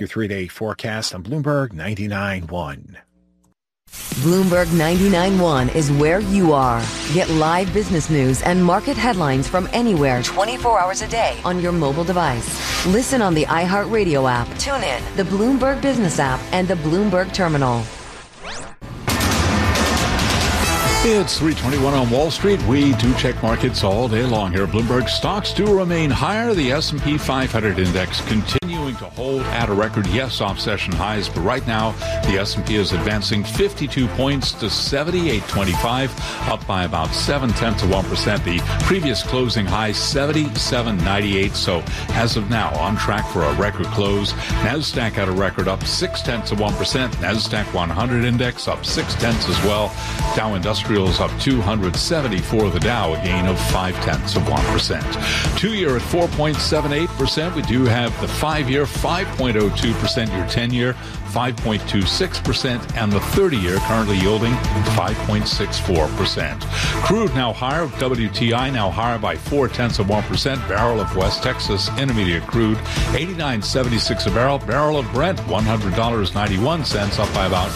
your 3-day forecast on Bloomberg 99.1. Bloomberg 99.1 is where you are. Get live business news and market headlines from anywhere 24 hours a day on your mobile device. Listen on the iHeartRadio app, tune in, the Bloomberg Business app, and the Bloomberg Terminal. It's 3:21 on Wall Street. We do check markets all day long here. Bloomberg stocks do remain higher. The S&P 500 index continuing to hold at a record, yes, off session highs, but right now the S&P is advancing 52 points to 78.25, up by about 0.7%. The previous closing high 77.98. So as of now, on track for a record close. Nasdaq at a record, up 0.6%. Nasdaq 100 index up 0.6 as well. Dow Industrials up 270 for the Dow, a gain of 0.5%. 2-year at 4.78%. We do have the 5-year 5.02%, your 10-year 5.26%, and the 30-year currently yielding 5.64%. Crude now higher, WTI now higher by 0.4%. Barrel of West Texas Intermediate crude, $89.76 a barrel. Barrel of Brent, $100.91, up by about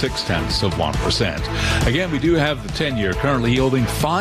0.6%. Again, we do have the 10-year currently yielding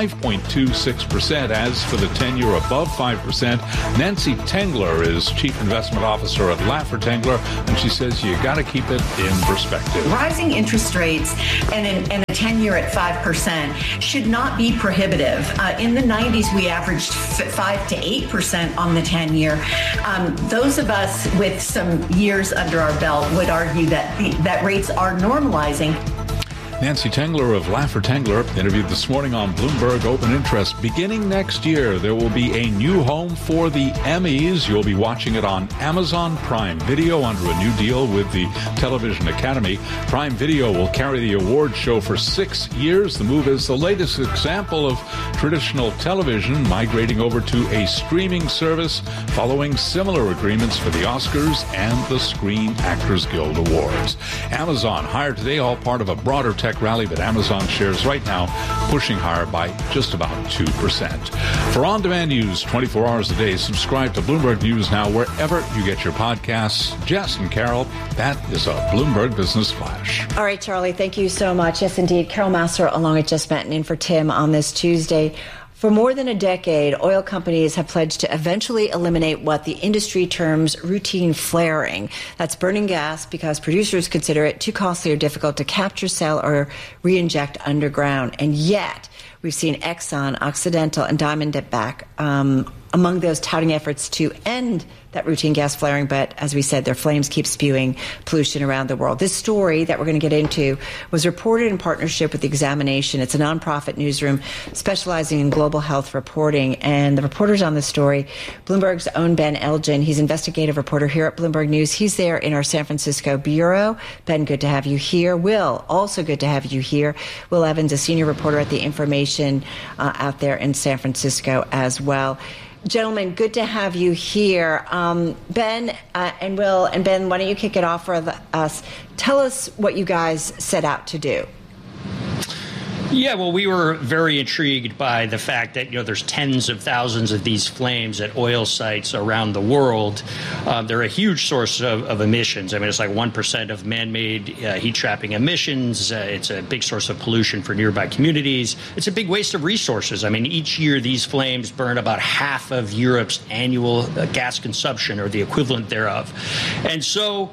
5.26%. As for the 10-year above 5%, Nancy Tengler is Chief Investment Officer at Laffer Tengler, and she says you got to keep it in perspective. Rising interest rates and a 10-year at 5% should not be prohibitive. In the 90s, we averaged 5 to 8% on the 10-year. Those of us with some years under our belt would argue that rates are normalizing. Nancy Tengler of Laffer Tengler interviewed this morning on Bloomberg Open Interest. Beginning next year, there will be a new home for the Emmys. You'll be watching it on Amazon Prime Video under a new deal with the Television Academy. Prime Video will carry the award show for 6 years. The move is the latest example of traditional television migrating over to a streaming service following similar agreements for the Oscars and the Screen Actors Guild Awards. Amazon hired today, all part of a broader tech rally, but Amazon shares right now pushing higher by just about 2%. For on-demand news 24 hours a day, subscribe to Bloomberg News Now wherever you get your podcasts. Jess and Carol, that is a Bloomberg Business Flash. All right, Charlie, thank you so much. Yes, indeed. Carol Massar along with Jess Benton in for Tim on this Tuesday. For more than a decade, oil companies have pledged to eventually eliminate what the industry terms routine flaring. That's burning gas because producers consider it too costly or difficult to capture, sell, or re-inject underground. And yet, we've seen Exxon, Occidental, and Diamondback among those touting efforts to end that routine gas flaring, but as we said, their flames keep spewing pollution around the world. This story that we're going to get into was reported in partnership with The Examination. It's a nonprofit newsroom specializing in global health reporting, and the reporters on this story, Bloomberg's own Ben Elgin. He's investigative reporter here at Bloomberg News. He's there in our San Francisco bureau. Ben, good to have you here. Will, also good to have you here. Will Evans, a senior reporter at The Information out there in San Francisco as well. Gentlemen, good to have you here. Ben and Will and Ben, why don't you kick it off for us? Tell us what you guys set out to do. Yeah, well, we were very intrigued by the fact that, there's tens of thousands of these flames at oil sites around the world. They're a huge source of emissions. I mean, it's like 1% of man-made heat-trapping emissions. It's a big source of pollution for nearby communities. It's a big waste of resources. I mean, each year these flames burn about half of Europe's annual gas consumption or the equivalent thereof. And so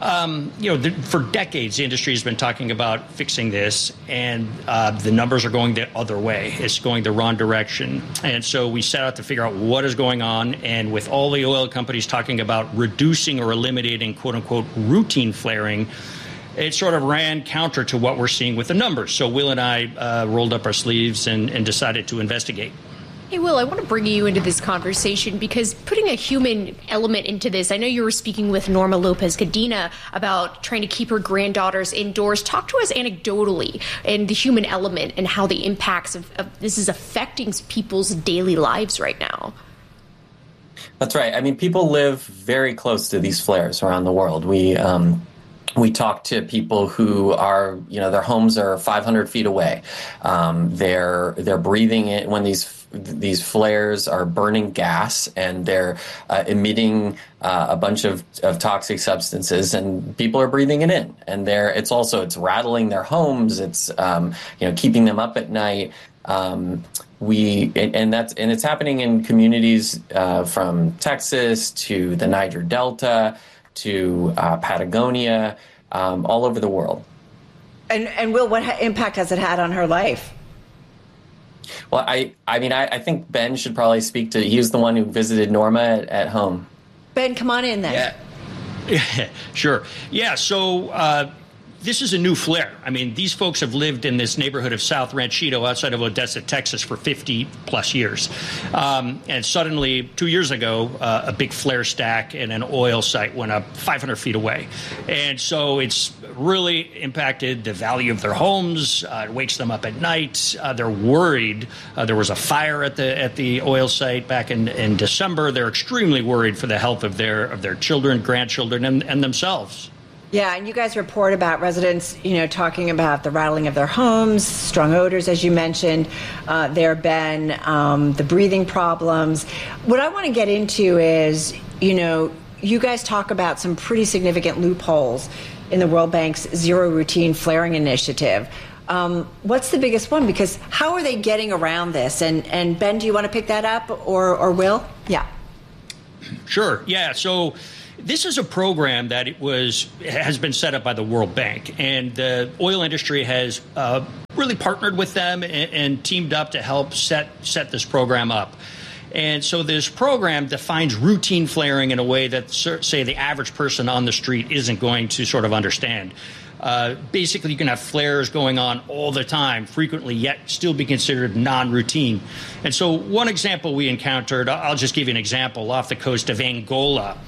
for decades, the industry has been talking about fixing this, and the numbers are going the other way. It's going the wrong direction. And so we set out to figure out what is going on. And with all the oil companies talking about reducing or eliminating, quote unquote, routine flaring, it sort of ran counter to what we're seeing with the numbers. So Will and I rolled up our sleeves and decided to investigate. Hey, Will, I want to bring you into this conversation because putting a human element into this, I know you were speaking with Norma Lopez Cadena about trying to keep her granddaughters indoors. Talk to us anecdotally and the human element and how the impacts of this is affecting people's daily lives right now. That's right. I mean, people live very close to these flares around the world. We talk to people who are, their homes are 500 feet away. They're breathing it when these these flares are burning gas and they're emitting a bunch of toxic substances, and people are breathing it in. And it's rattling their homes. It's keeping them up at night. It's happening in communities from Texas to the Niger Delta to Patagonia, all over the world. And Will, what impact has it had on her life? Well, I think Ben should probably speak to. He was the one who visited Norma at home. Ben, come on in then. Yeah, sure. Yeah, so this is a new flare. I mean, these folks have lived in this neighborhood of South Ranchito outside of Odessa, Texas for 50 plus years. And suddenly, 2 years ago, a big flare stack in an oil site went up 500 feet away. And so it's really impacted the value of their homes. It wakes them up at night. They're worried. There was a fire at the oil site back in December. They're extremely worried for the health of their children, grandchildren, and themselves. Yeah, and you guys report about residents, talking about the rattling of their homes, strong odors, as you mentioned, Ben, the breathing problems. What I want to get into is, you guys talk about some pretty significant loopholes in the World Bank's Zero Routine Flaring Initiative. What's the biggest one? Because how are they getting around this? And Ben, do you want to pick that up or Will? Yeah. Sure. Yeah. So this is a program that has been set up by the World Bank, and the oil industry has really partnered with them and teamed up to help set this program up. And so this program defines routine flaring in a way that, say, the average person on the street isn't going to sort of understand. Basically, you can have flares going on all the time, frequently, yet still be considered non-routine. And so one example we encountered, I'll just give you an example, off the coast of Angola.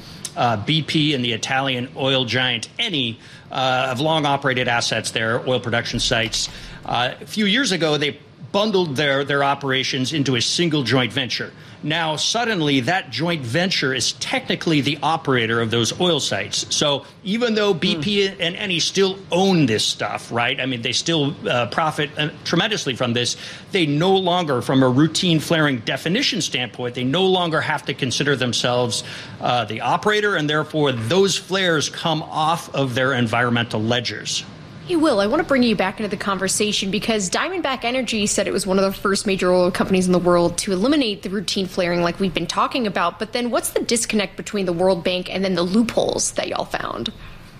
BP and the Italian oil giant Eni have long operated assets there, oil production sites. A few years ago, they bundled their operations into a single joint venture. Now, suddenly, that joint venture is technically the operator of those oil sites. So even though BP and Eni still own this stuff, right? I mean, they still profit tremendously from this. They no longer, from a routine flaring definition standpoint, they no longer have to consider themselves the operator, and therefore those flares come off of their environmental ledgers. Hey, Will, I want to bring you back into the conversation because Diamondback Energy said it was one of the first major oil companies in the world to eliminate the routine flaring like we've been talking about. But then what's the disconnect between the World Bank and then the loopholes that y'all found?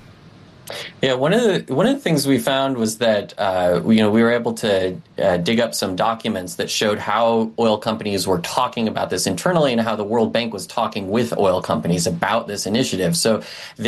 Yeah, one of the things we found was that we were able to dig up some documents that showed how oil companies were talking about this internally and how the World Bank was talking with oil companies about this initiative. So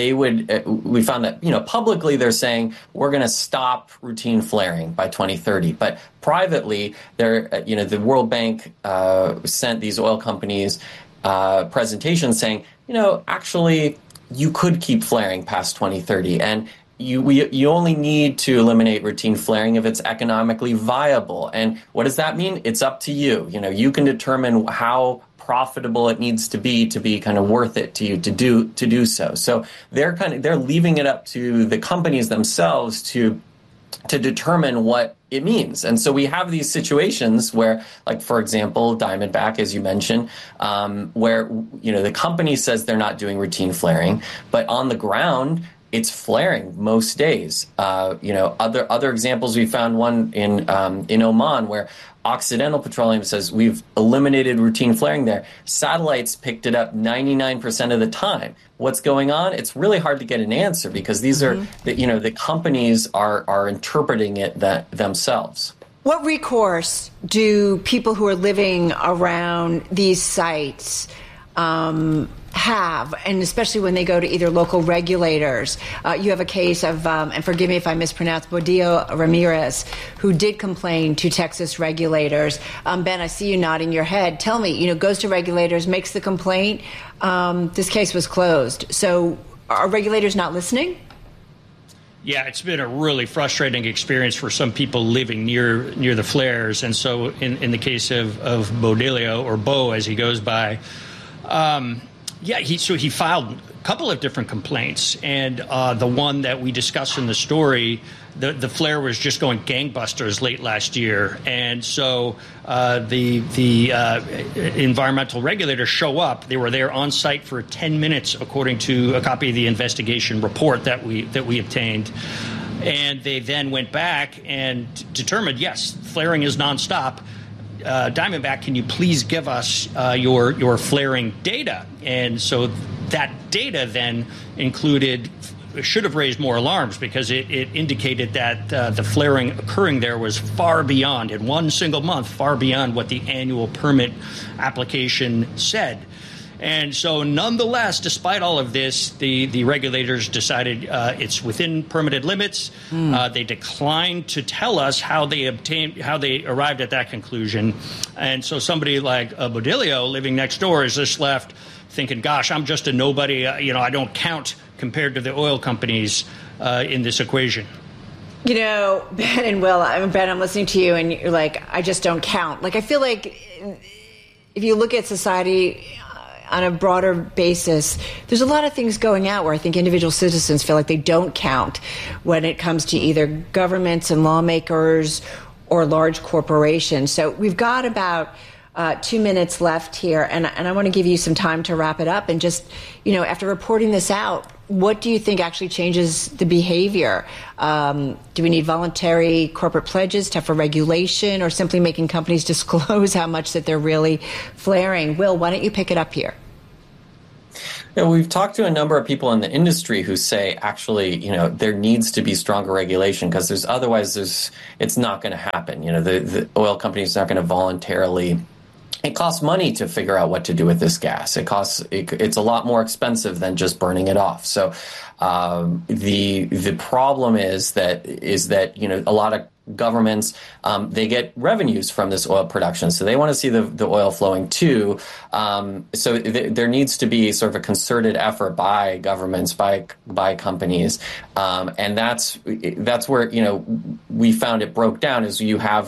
we found that publicly they're saying we're going to stop routine flaring by 2030, but privately the World Bank sent these oil companies presentations saying actually you could keep flaring past 2030, and you only need to eliminate routine flaring if it's economically viable. And what does that mean? It's up to you. You can determine how profitable it needs to be kind of worth it to you to do so. So they're leaving it up to the companies themselves to determine what it means. And so we have these situations where, like, for example, Diamondback, as you mentioned, where, the company says they're not doing routine flaring, but on the ground, it's flaring most days. Other examples, we found one in Oman where Occidental Petroleum says we've eliminated routine flaring there. Satellites picked it up 99% of the time. What's going on? It's really hard to get an answer because these are, the companies are interpreting it themselves. What recourse do people who are living around these sites have, and especially when they go to either local regulators? You have a case of, and forgive me if I mispronounce, Bodillo Ramirez, who did complain to Texas regulators. Ben, I see you nodding your head. Tell me, goes to regulators, makes the complaint. This case was closed. So are regulators not listening? Yeah, it's been a really frustrating experience for some people living near the flares. And so in the case of Bodillo, or Bo as he goes by, Yeah, he filed a couple of different complaints, and the one that we discussed in the story, the flare was just going gangbusters late last year, and so the environmental regulators show up. They were there on site for 10 minutes, according to a copy of the investigation report that we obtained. And they then went back and determined, yes, flaring is nonstop. Diamondback, can you please give us your flaring data? And so that data then should have raised more alarms, because it indicated that the flaring occurring there was far beyond, in one single month, far beyond what the annual permit application said. And so nonetheless, despite all of this, the regulators decided it's within permitted limits. They declined to tell us how they arrived at that conclusion. And so somebody like Bodilio living next door is just left thinking, gosh, I'm just a nobody. I don't count compared to the oil companies in this equation. Ben and Will, Ben, I'm listening to you and you're like, I just don't count. Like, I feel like if you look at society on a broader basis, there's a lot of things going out where I think individual citizens feel like they don't count when it comes to either governments and lawmakers or large corporations. So we've got about 2 minutes left here, and I want to give you some time to wrap it up. And just, after reporting this out, what do you think actually changes the behavior? Do we need voluntary corporate pledges, tougher regulation, or simply making companies disclose how much that they're really flaring? Will, why don't you pick it up here? Yeah, we've talked to a number of people in the industry who say, actually, there needs to be stronger regulation, because it's not going to happen. The oil companies are not going to voluntarily. It costs money to figure out what to do with this gas. It's a lot more expensive than just burning it off. So the problem is that a lot of governments, they get revenues from this oil production, so they want to see the oil flowing too. So there needs to be sort of a concerted effort by governments, by companies, and that's where we found it broke down. Is you have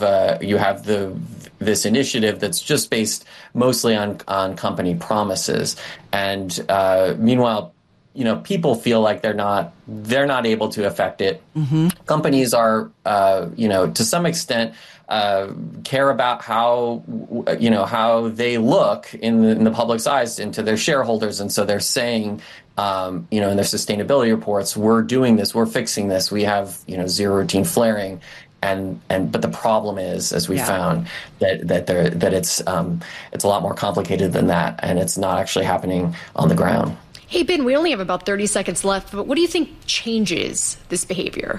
this initiative that's just based mostly on company promises, and meanwhile, people feel like they're not able to affect it. Mm-hmm. Companies are, to some extent, care about how they look in the public's eyes and to their shareholders, and so they're saying, in their sustainability reports, we're doing this, we're fixing this, we have zero routine flaring. But the problem is, as we found, that it's a lot more complicated than that, and it's not actually happening on the ground. Hey, Ben, we only have about 30 seconds left, but what do you think changes this behavior?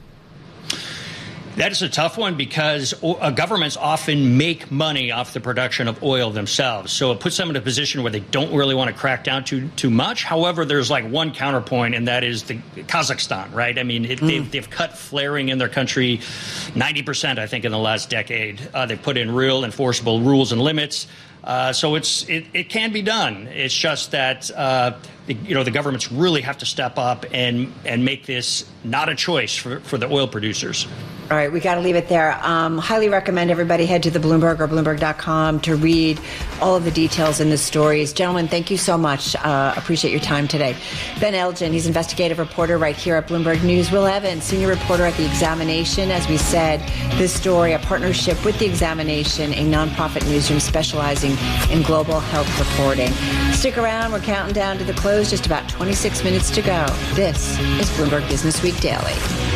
That is a tough one, because governments often make money off the production of oil themselves. So it puts them in a position where they don't really want to crack down too much. However, there's like one counterpoint, and that is Kazakhstan, right? I mean, they've cut flaring in their country 90%, I think, in the last decade. They've put in real enforceable rules and limits. So it can be done. It's just that the governments really have to step up and make this not a choice for the oil producers. All right, we got to leave it there. Highly recommend everybody head to the Bloomberg or Bloomberg.com to read all of the details in the stories. Gentlemen, thank you so much. Appreciate your time today. Ben Elgin, he's investigative reporter right here at Bloomberg News. Will Evans, senior reporter at The Examination. As we said, this story, a partnership with The Examination, a nonprofit newsroom specializing in global health reporting. Stick around. We're counting down to the close. Just about 26 minutes to go. This is Bloomberg Business Week Daily.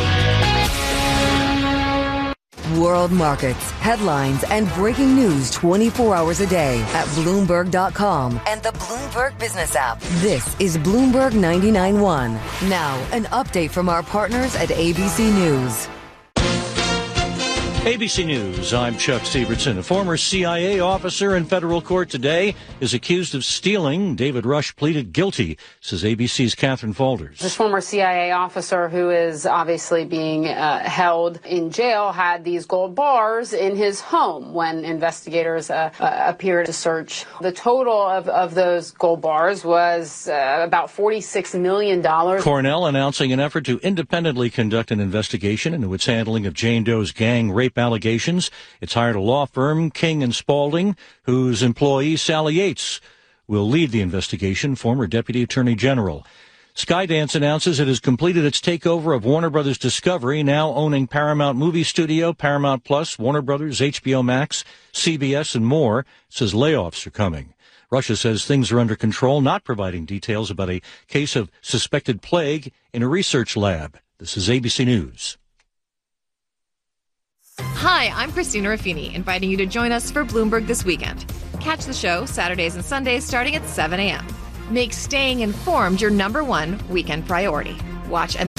World markets, headlines, and breaking news 24 hours a day at Bloomberg.com and the Bloomberg Business app. This is Bloomberg 99.1. Now, an update from our partners at ABC News. ABC News, I'm Chuck Steverson. A former CIA officer in federal court today is accused of stealing. David Rush pleaded guilty, says ABC's Catherine Faulders. This former CIA officer, who is obviously being held in jail, had these gold bars in his home when investigators appeared to search. The total of those gold bars was about $46 million. Cornell announcing an effort to independently conduct an investigation into its handling of Jane Doe's gang rape allegations. It's hired a law firm, King & Spalding, whose employee Sally Yates will lead the investigation, former Deputy Attorney General. Skydance announces it has completed its takeover of Warner Brothers Discovery, now owning Paramount Movie Studio, Paramount Plus, Warner Brothers, HBO Max, CBS, and more. It says layoffs are coming. Russia says things are under control, not providing details about a case of suspected plague in a research lab. This is ABC News. Hi, I'm Christina Raffini, inviting you to join us for Bloomberg This Weekend. Catch the show Saturdays and Sundays starting at 7 a.m. Make staying informed your #1 weekend priority. Watch